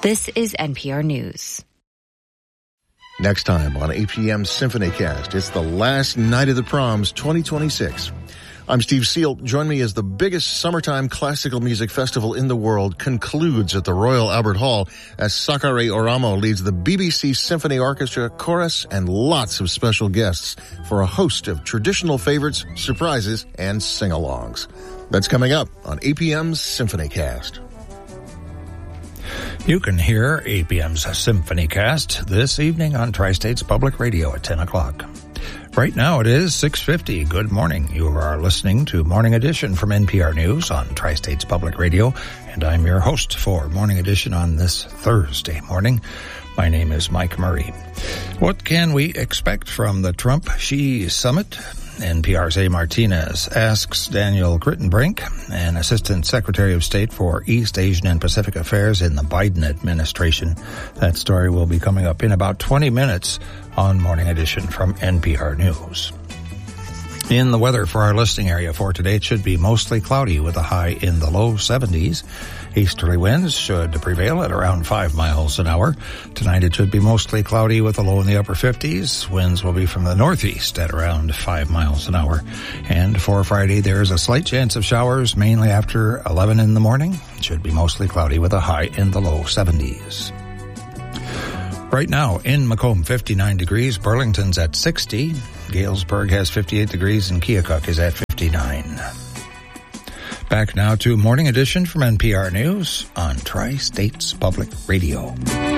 This is NPR News. Next time on APM SymphonyCast, it's the last night of the proms 2026. I'm Steve Seal. Join me as the biggest summertime classical music festival in the world concludes at the Royal Albert Hall as Sakari Oramo leads the BBC Symphony Orchestra, chorus, and lots of special guests for a host of traditional favorites, surprises, and sing-alongs. That's coming up on APM's SymphonyCast. You can hear APM's SymphonyCast this evening on Tri-States Public Radio at 10 o'clock. Right now it is 6:50. Good morning. You are listening to Morning Edition from NPR News on Tri-States Public Radio, and I'm your host for Morning Edition on this Thursday morning. My name is Mike Murray. What can we expect from the Trump-Xi summit? NPR's A. Martinez asks Daniel Crittenbrink, an Assistant Secretary of State for East Asian and Pacific Affairs in the Biden administration. That story will be coming up in about 20 minutes on Morning Edition from NPR News. In the weather for our listening area for today, it should be mostly cloudy with a high in the low 70s. Easterly winds should prevail at around 5 miles an hour. Tonight it should be mostly cloudy with a low in the upper 50s. Winds will be from the northeast at around 5 miles an hour. And for Friday, there is a slight chance of showers, mainly after 11 in the morning. It should be mostly cloudy with a high in the low 70s. Right now in Macomb, 59 degrees. Burlington's at 60. Galesburg has 58 degrees and Keokuk is at 59. Back now to Morning Edition from NPR News on Tri-States Public Radio.